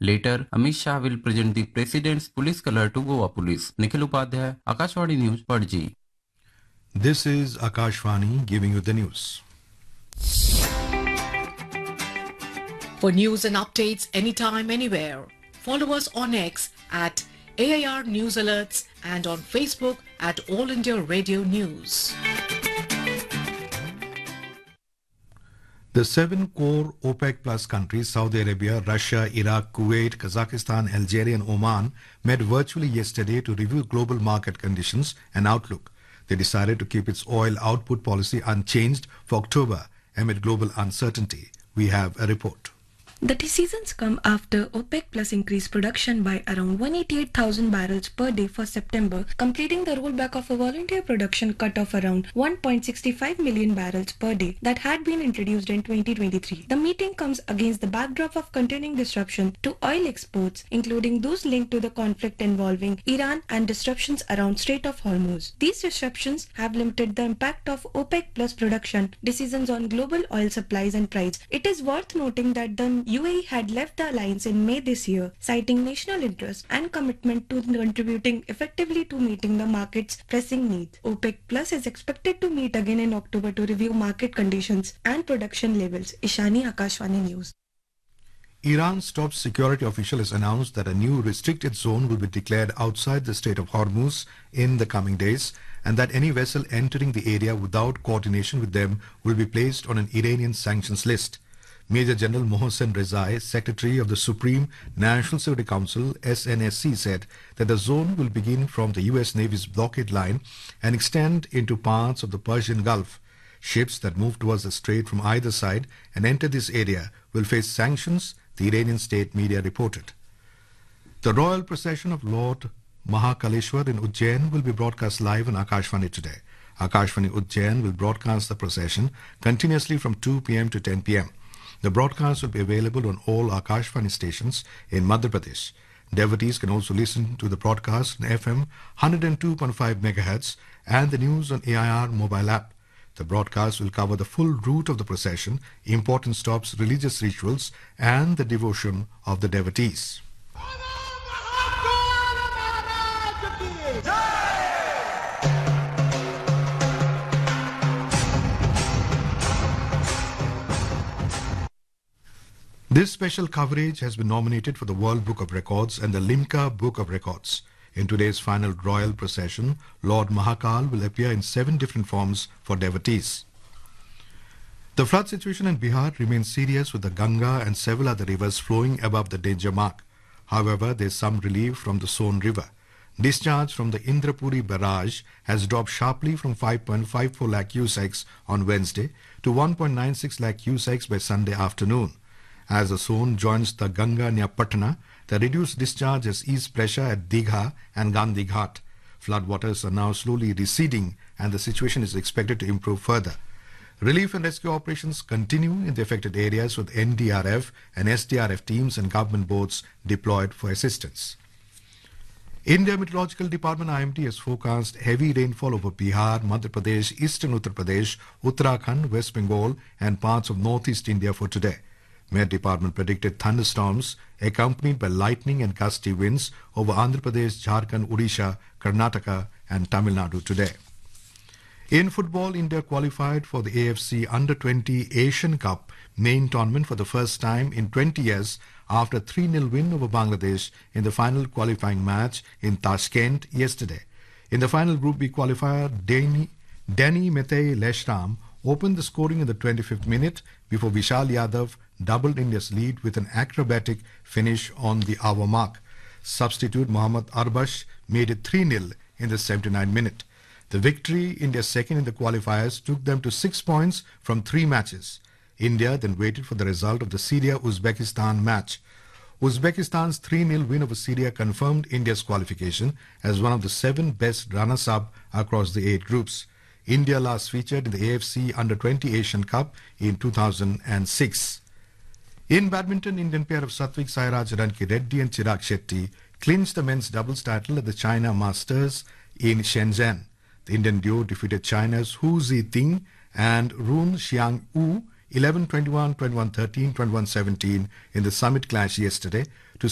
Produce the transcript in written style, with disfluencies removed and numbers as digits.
Later, Amit Shah will present the President's police color to Goa Police. Nikhil Upadhyay, Akashvani News, Padji. This is Akashvani giving you the news. For news and updates anytime, anywhere, follow us on X at AIR News Alerts and on Facebook at All India Radio News. The 7 core OPEC Plus countries, Saudi Arabia, Russia, Iraq, Kuwait, Kazakhstan, Algeria and Oman, met virtually yesterday to review global market conditions and outlook. They decided to keep its oil output policy unchanged for October amid global uncertainty. We have a report. The decisions come after OPEC Plus increased production by around 188,000 barrels per day for September, completing the rollback of a voluntary production cut of around 1.65 million barrels per day that had been introduced in 2023. The meeting comes against the backdrop of continuing disruption to oil exports, including those linked to the conflict involving Iran and disruptions around Strait of Hormuz. These disruptions have limited the impact of OPEC Plus production decisions on global oil supplies and price. It is worth noting that the UAE had left the alliance in May this year, citing national interest and commitment to contributing effectively to meeting the market's pressing needs. OPEC Plus is expected to meet again in October to review market conditions and production levels. Ishani, Akashvani News. Iran's top security official has announced that a new restricted zone will be declared outside the Strait of Hormuz in the coming days, and that any vessel entering the area without coordination with them will be placed on an Iranian sanctions list. Major General Mohsen Rezai, Secretary of the Supreme National Security Council (SNSC), said that the zone will begin from the US Navy's blockade line and extend into parts of the Persian Gulf. Ships that move towards the strait from either side and enter this area will face sanctions, the Iranian state media reported. The royal procession of Lord Mahakaleshwar in Ujjain will be broadcast live on Akashvani today. Akashvani Ujjain will broadcast the procession continuously from 2 p.m. to 10 p.m. The broadcast will be available on all Akashvani stations in Madhya Pradesh. Devotees can also listen to the broadcast on FM 102.5 MHz and the news on AIR mobile app. The broadcast will cover the full route of the procession, important stops, religious rituals, and the devotion of the devotees. This special coverage has been nominated for the World Book of Records and the Limca Book of Records. In today's final royal procession, Lord Mahakal will appear in 7 different forms for devotees. The flood situation in Bihar remains serious with the Ganga and several other rivers flowing above the danger mark. However, there is some relief from the Son River. Discharge from the Indrapuri barrage has dropped sharply from 5.54 lakh cusecs on Wednesday to 1.96 lakh cusecs by Sunday afternoon. As the Son joins the Ganga near Patna, the reduced discharge has eased pressure at Digha and Gandhi Ghat. Floodwaters are now slowly receding and the situation is expected to improve further. Relief and rescue operations continue in the affected areas with NDRF and SDRF teams and government boats deployed for assistance. India Meteorological Department IMD has forecast heavy rainfall over Bihar, Madhya Pradesh, Eastern Uttar Pradesh, Uttarakhand, West Bengal and parts of northeast India for today. Met Department predicted thunderstorms accompanied by lightning and gusty winds over Andhra Pradesh, Jharkhand, Odisha, Karnataka and Tamil Nadu today. In football, India qualified for the AFC Under-20 Asian Cup main tournament for the first time in 20 years after a 3-0 win over Bangladesh in the final qualifying match in Tashkent yesterday. In the final Group B qualifier, Danny Mete Leshram opened the scoring in the 25th minute before Vishal Yadav doubled India's lead with an acrobatic finish on the hour mark. Substitute Mohammad Arbash made it 3-0 in the 79th minute. The victory, India's second in the qualifiers, took them to 6 points from 3 matches. India then waited for the result of the Syria-Uzbekistan match. Uzbekistan's 3-0 win over Syria confirmed India's qualification as one of the 7 best runners-up across the 8 groups. India last featured in the AFC Under-20 Asian Cup in 2006. In badminton, Indian pair of Satvik Sairaj Ranki Reddy and Chirag Shetty clinched the men's doubles title at the China Masters in Shenzhen. The Indian duo defeated China's Hu Ziting and Run Xiang Wu 11-21, 21-13, 21-17 in the summit clash yesterday,